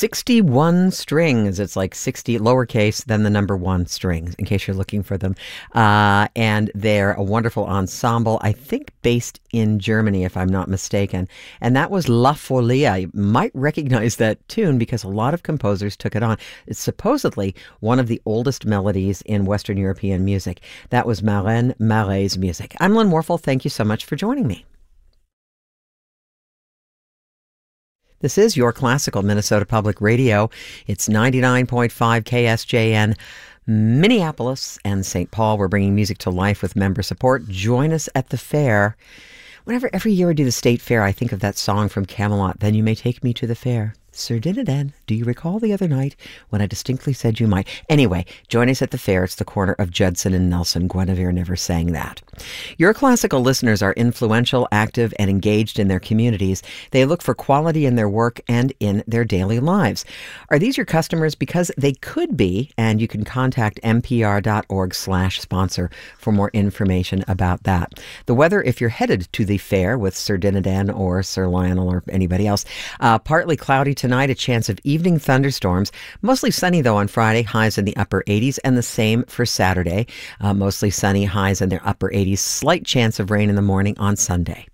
61 strings. It's like 60 lowercase, then the number one strings, in case you're looking for them. And they're a wonderful ensemble, I think based in Germany, if I'm not mistaken. And that was La Folia. You might recognize that tune because a lot of composers took it on. It's supposedly one of the oldest melodies in Western European music. That was Maren Marais' music. I'm Lynn Warfel. Thank you so much for joining me. This is Your Classical Minnesota Public Radio. It's 99.5 KSJN, Minneapolis and St. Paul. We're bringing music to life with member support. Join us at the fair. Whenever every year I do the state fair, I think of that song from Camelot, Then You May Take Me to the Fair. Sir Dinadan, do you recall the other night when I distinctly said you might? Anyway, join us at the fair. It's the corner of Judson and Nelson. Guinevere never sang that. Your classical listeners are influential, active, and engaged in their communities. They look for quality in their work and in their daily lives. Are these your customers? Because they could be, and you can contact npr.org/sponsor for more information about that. The weather, if you're headed to the fair with Sir Dinadan or Sir Lionel or anybody else, partly cloudy tonight, a chance of evening thunderstorms. Mostly sunny, though, on Friday, highs in the upper 80s, and the same for Saturday. Mostly sunny, highs in their upper 80s. Slight chance of rain in the morning on Sunday.